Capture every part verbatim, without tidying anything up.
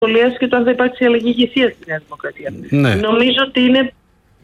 σχολιάσει και το αν θα υπάρξει αλλαγή ηγεσίας στη Νέα Δημοκρατία. Ναι. Νομίζω ότι είναι.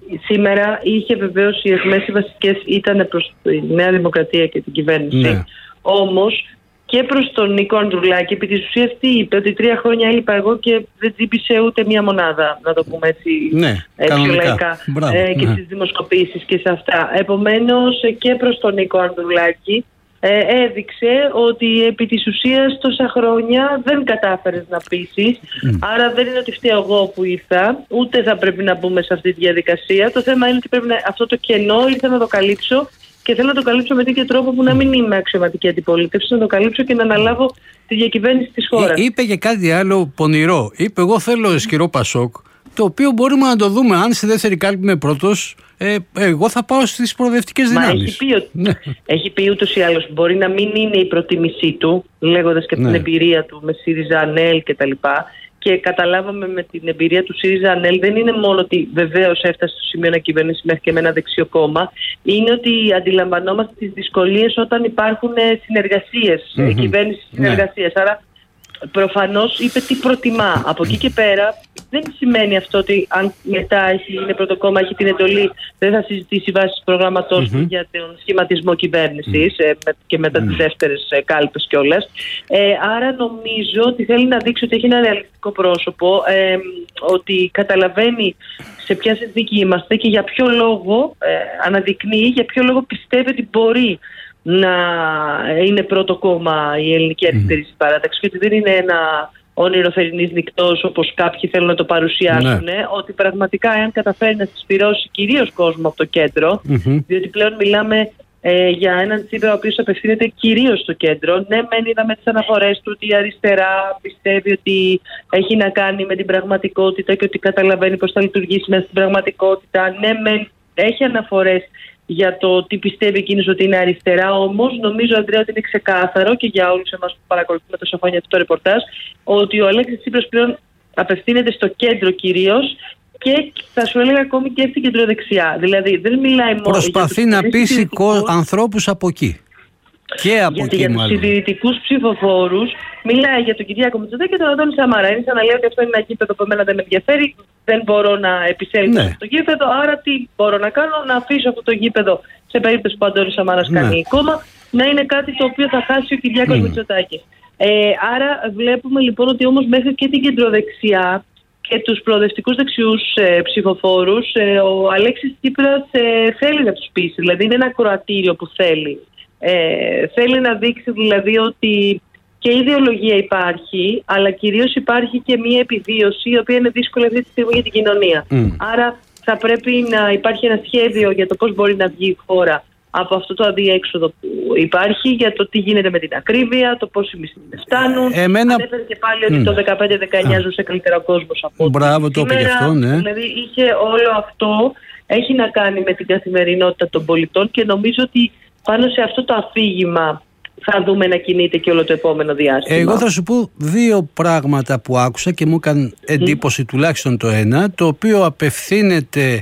Σήμερα είχε βεβαίως οι εχμές οι βασικές ήταν προς τη Νέα Δημοκρατία και την κυβέρνηση. Ναι. Όμως και προς τον Νίκο Ανδρουλάκη, επί της ουσίας τι είπε, ότι τρία χρόνια έλειπα εγώ και δεν τζίπησε ούτε μία μονάδα, να το πούμε έτσι, ναι, πιο λαϊκά, ε, και ναι. στις δημοσκοπήσεις και σε αυτά. Επομένως και προς τον Νίκο Ανδρουλάκη ε, έδειξε ότι επί της ουσίας τόσα χρόνια δεν κατάφερες να πείσεις, mm. άρα δεν είναι ότι φταίω εγώ που ήρθα, ούτε θα πρέπει να μπούμε σε αυτή τη διαδικασία. Το θέμα είναι ότι πρέπει να, αυτό το κενό ήρθα να το καλύψω. Και θέλω να το καλύψω με τέτοιο τρόπο που να μην είμαι αξιωματική αντιπολίτευση, να το καλύψω και να αναλάβω τη διακυβέρνηση της χώρας. Είπε και κάτι άλλο πονηρό. Είπε: εγώ θέλω ισχυρό Πασόκ, το οποίο μπορούμε να το δούμε. Αν στη δεύτερη κάλπη είμαι πρώτος, ε, εγώ θα πάω στις προοδευτικές δυνάμεις. Έχει πει, ότι, ναι. έχει πει ούτως ή άλλως μπορεί να μην είναι η προτίμησή του, λέγοντας και από ναι. την εμπειρία του με ΣΥΡΙΖΑ, ΑΝΕΛ κτλ. Και καταλάβαμε με την εμπειρία του ΣΥΡΙΖΑ ΑΝΕΛ δεν είναι μόνο ότι βεβαίως έφτασε στο σημείο να κυβερνήσει μέχρι και με ένα δεξιό κόμμα, είναι ότι αντιλαμβανόμαστε τις δυσκολίες όταν υπάρχουν συνεργασίες, mm-hmm. κυβέρνηση συνεργασίες. Ναι. Άρα προφανώς είπε τι προτιμά. Από εκεί και πέρα δεν σημαίνει αυτό ότι αν μετά έχει, είναι πρώτο κόμμα, έχει την εντολή, δεν θα συζητήσει βάσει του προγράμματός του mm-hmm. για τον σχηματισμό κυβέρνησης mm-hmm. ε, και μετά mm-hmm. τις δεύτερες ε, κάλπες κιόλας. Ε, άρα νομίζω ότι θέλει να δείξει ότι έχει ένα ρεαλιστικό πρόσωπο, ε, ότι καταλαβαίνει σε ποια συνθήκη είμαστε και για ποιο λόγο ε, αναδεικνύει, για ποιο λόγο πιστεύει ότι μπορεί να είναι πρώτο κόμμα η Ελληνική Αριστερή mm. Παράταξη, και ότι δεν είναι ένα όνειρο θερινής νυχτός όπως κάποιοι θέλουν να το παρουσιάσουν, ναι. ότι πραγματικά εάν καταφέρει να συσπυρώσει κυρίως κόσμο από το κέντρο, mm-hmm. διότι πλέον μιλάμε ε, για έναν Τσίπρα ο οποίος απευθύνεται κυρίως στο κέντρο. Ναι, μεν είδαμε τις αναφορές του ότι η αριστερά πιστεύει ότι έχει να κάνει με την πραγματικότητα και ότι καταλαβαίνει πώς θα λειτουργήσει μέσα στην πραγματικότητα. Ναι, μεν έχει αναφορές για το τι πιστεύει εκείνος ότι είναι αριστερά, όμως νομίζω, Ανδρέα, ότι είναι ξεκάθαρο και για όλους εμάς που παρακολουθούμε τόσα χρόνια αυτό το ρεπορτάζ, ότι ο Αλέξης Τσίπρας πλέον απευθύνεται στο κέντρο κυρίως και θα σου έλεγα ακόμη και στην κεντροδεξιά. Δηλαδή δεν μιλάει μόνο. Προσπαθεί για να πείσει ανθρώπους από εκεί. Και από γιατί εκεί, για τους συντηρητικούς ψηφοφόρους μιλάει για τον Κυριάκο Μητσοτάκη και τον Αντώνη Σαμαρά. Είναι σαν να λέει ότι αυτό είναι ένα γήπεδο που εμένα δεν με ενδιαφέρει, δεν μπορώ να επισέλθω ναι. στο γήπεδο, άρα τι μπορώ να κάνω, να αφήσω αυτό το γήπεδο σε περίπτωση που ο Αντώνης Σαμαράς ναι. κάνει κόμμα, να είναι κάτι το οποίο θα χάσει ο Κυριάκος mm. Μητσοτάκης. Ε, άρα βλέπουμε λοιπόν ότι όμως μέχρι και την κεντροδεξιά και τους προοδευτικούς δεξιούς ε, ψηφοφόρους ε, ο Αλέξης Τσίπρας ε, θέλει να τους πείσει, δηλαδή είναι ένα κροατήριο που θέλει. Ε, θέλει να δείξει δηλαδή ότι και η ιδεολογία υπάρχει, αλλά κυρίως υπάρχει και μια επιβίωση η οποία είναι δύσκολη αυτή τη στιγμή για την κοινωνία. Mm. Άρα θα πρέπει να υπάρχει ένα σχέδιο για το πώς μπορεί να βγει η χώρα από αυτό το αδιέξοδο που υπάρχει, για το τι γίνεται με την ακρίβεια, το πώς οι μισθοί δεν φτάνουν. Εμένα... Ανέφερε και πάλι ότι mm. το δεκαπέντε δεκαεννιά ζούσε καλύτερα ο κόσμος από Μπράβο, το είπε και αυτό, ναι. Δηλαδή είχε όλο αυτό, έχει να κάνει με την καθημερινότητα των πολιτών και νομίζω ότι πάνω σε αυτό το αφήγημα θα δούμε να κινείται και όλο το επόμενο διάστημα. Εγώ θα σου πω δύο πράγματα που άκουσα και μου έκανε εντύπωση, mm. τουλάχιστον το ένα, το οποίο απευθύνεται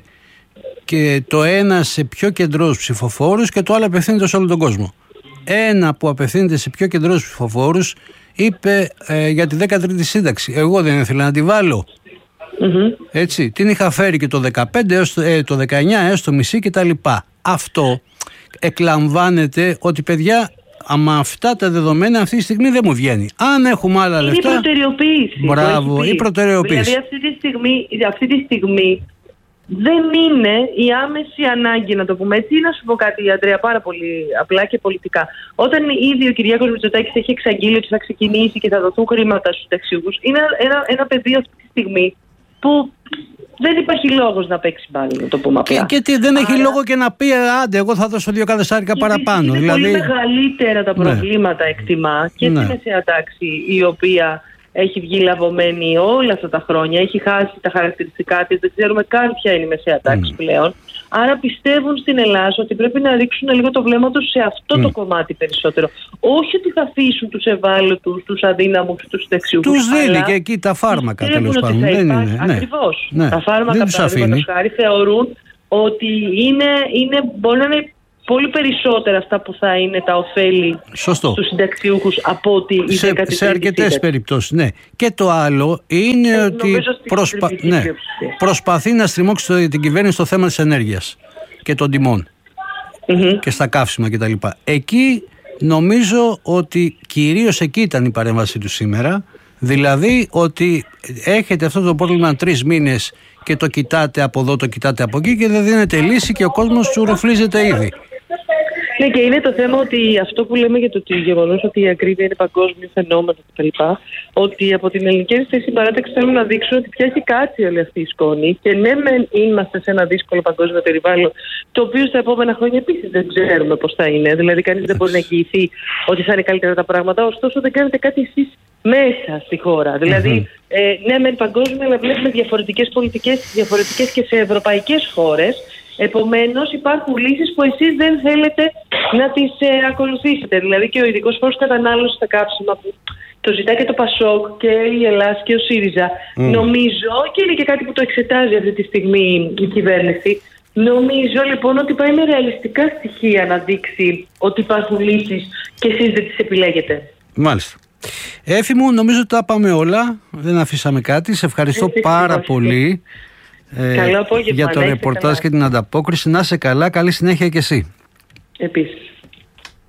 και το ένα σε πιο κεντρούς ψηφοφόρους και το άλλο απευθύνεται σε όλο τον κόσμο. Ένα που απευθύνεται σε πιο κεντρούς ψηφοφόρους είπε ε, για τη δέκατη τρίτη σύνταξη. Εγώ δεν ήθελα να τη βάλω. Mm-hmm. Έτσι, την είχα φέρει και το δεκαπέντε έως το, ε, το δεκαεννιά έως το μισή κτλ. Αυτό εκλαμβάνεται ότι, παιδιά, άμα αυτά τα δεδομένα αυτή τη στιγμή δεν μου βγαίνει. Αν έχουμε άλλα είναι λεφτά. Είναι η προτεραιοποίηση. Μπράβο, η προτεραιοποίηση. Δηλαδή αυτή τη στιγμή, αυτή τη στιγμή δεν είναι η άμεση ανάγκη, να το πούμε έτσι. Ή να σου πω κάτι, Αντρέα, πάρα πολύ απλά και πολιτικά. Όταν ήδη ο Κυριάκος Μητσοτάκης έχει εξαγγείλει ότι θα ξεκινήσει και θα δοθούν χρήματα στους δεξιούς, είναι ένα, ένα πεδίο αυτή τη στιγμή που δεν υπάρχει λόγος να παίξει μπάλα, να το πούμε απλά. Και, και δεν έχει Άρα... λόγο και να πει άντε, εγώ θα δώσω δύο κατεστάρικα παραπάνω. Είναι δηλαδή... πολύ μεγαλύτερα τα προβλήματα, ναι. εκτιμά, και ναι. στη μεσαία τάξη, η οποία έχει βγει λαβωμένη όλα αυτά τα χρόνια, έχει χάσει τα χαρακτηριστικά της, δεν ξέρουμε καν ποια είναι η μεσαία τάξη mm. πλέον. Άρα πιστεύουν στην Ελλάδα ότι πρέπει να ρίξουν λίγο το βλέμμα τους σε αυτό mm. το κομμάτι περισσότερο. Όχι ότι θα αφήσουν τους ευάλωτους, τους αδύναμους, τους δεξιούς. Τους δίνει και εκεί τα φάρμακα, τέλος πάντων. Δεν είναι. Ακριβώς. Ναι. Τα φάρμακα, παραδείγματος χάρη, θεωρούν ότι είναι, είναι, μπορεί να είναι πολύ περισσότερα αυτά που θα είναι τα ωφέλη στους συνταξιούχους από ότι η σε, σε αρκετές περιπτώσεις, ναι. Και το άλλο είναι ε, ότι προσπα... ναι, προσπαθεί να στριμώξει την κυβέρνηση στο θέμα της ενέργειας και των τιμών mm-hmm. και στα καύσιμα κτλ. Εκεί νομίζω ότι κυρίως εκεί ήταν η παρέμβαση του σήμερα, δηλαδή ότι έχετε αυτό το πρόβλημα τρεις μήνες και το κοιτάτε από εδώ, το κοιτάτε από εκεί και δεν δίνετε λύση και ο κόσμος τσουροφλίζεται ήδη. Ναι, και είναι το θέμα ότι αυτό που λέμε για το γεγονός ότι η ακρίβεια είναι παγκόσμιο φαινόμενο κτλ. Ότι από την ελληνική αριστερή παράταξη θέλουν να δείξουν ότι πια έχει κάτσει όλη αυτή η σκόνη. Και ναι, μεν είμαστε σε ένα δύσκολο παγκόσμιο περιβάλλον, το οποίο στα επόμενα χρόνια επίσης δεν ξέρουμε πώς θα είναι. Δηλαδή, κανείς δεν μπορεί να εγγυηθεί ότι θα είναι καλύτερα τα πράγματα, ωστόσο δεν κάνετε κάτι εσείς μέσα στη χώρα. Δηλαδή, ε, ναι, μεν παγκόσμια, αλλά βλέπουμε διαφορετικές πολιτικές, διαφορετικές και σε ευρωπαϊκές χώρες. Επομένως, υπάρχουν λύσεις που εσείς δεν θέλετε να τις ε, ακολουθήσετε. Δηλαδή, και ο ειδικός φόρος κατανάλωσης στα κάψιμα που το ζητάει και το ΠΑΣΟΚ και η Ελλάδα και ο ΣΥΡΙΖΑ. Mm. Νομίζω, και είναι και κάτι που το εξετάζει αυτή τη στιγμή η κυβέρνηση, νομίζω λοιπόν ότι πάει με ρεαλιστικά στοιχεία να δείξει ότι υπάρχουν λύσεις και εσείς δεν τις επιλέγετε. Μάλιστα. Έφη μου, νομίζω ότι τα πάμε όλα. Δεν αφήσαμε κάτι. Σε ευχαριστώ Εσύ, πάρα πολύ. Ε, για το ρεπορτάζ και την ανταπόκριση. Να είσαι καλά, καλή συνέχεια και εσύ. Επίσης.